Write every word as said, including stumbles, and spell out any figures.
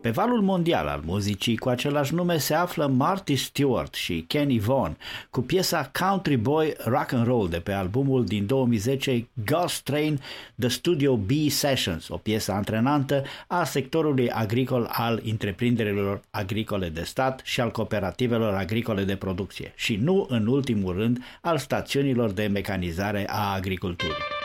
Pe valul mondial al muzicii cu același nume se află Marty Stewart și Kenny Vaughan cu piesa Country Boy Rock and Roll de pe albumul din două mii zece Ghost Train The Studio B Sessions, o piesă antrenantă a sectorului agricol al întreprinderilor agricole de stat și al cooperativelor agricole de producție și nu în ultimul rând al stațiunilor de mecanizare a agriculturii.